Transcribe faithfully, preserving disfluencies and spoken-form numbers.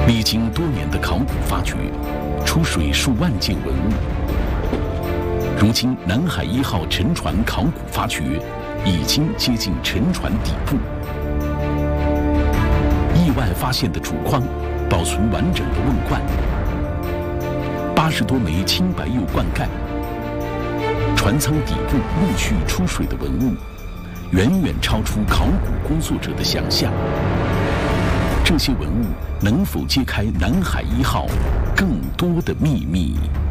历经多年的考古发掘，出水数万件文物。如今，南海一号沉船考古发掘已经接近沉船底部。意外发现的主框保存完整的瓮罐，八十多枚青白釉罐盖。船舱底部陆续出水的文物，远远超出考古工作者的想象。这些文物能否揭开南海一号更多的秘密？